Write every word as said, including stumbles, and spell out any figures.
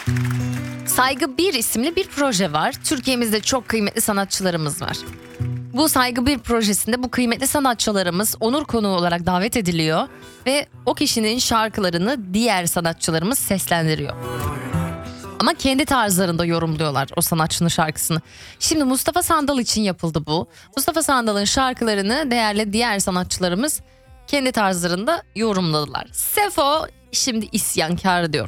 Saygı bir isimli bir proje var. Türkiye'mizde çok kıymetli sanatçılarımız var. Bu Saygı bir projesinde bu kıymetli sanatçılarımız onur konuğu olarak davet ediliyor ve o kişinin şarkılarını diğer sanatçılarımız seslendiriyor. Ama kendi tarzlarında yorumluyorlar o sanatçının şarkısını. Şimdi Mustafa Sandal için yapıldı bu. Mustafa Sandal'ın şarkılarını değerli diğer sanatçılarımız kendi tarzlarında yorumladılar. Sefo şimdi isyankar diyor.